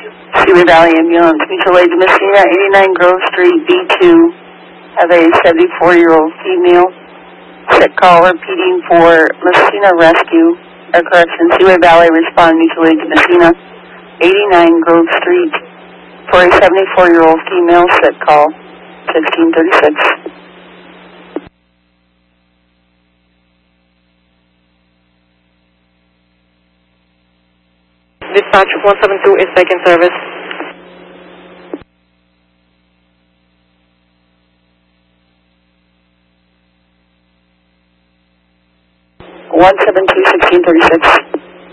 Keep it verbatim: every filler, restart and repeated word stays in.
Seaway Valley Ambulance, mutual aid to Messina, eighty-nine Grove Street, B two. Have a seventy-four-year-old female. Set call repeating for Messina Rescue. Or correction, Seaway Valley respond mutual aid to Messina, eighty-nine Grove Street. For a seventy-four-year-old female, set call sixteen thirty-six. Dispatch one seven two is taking service. one seven two, sixteen thirty-six.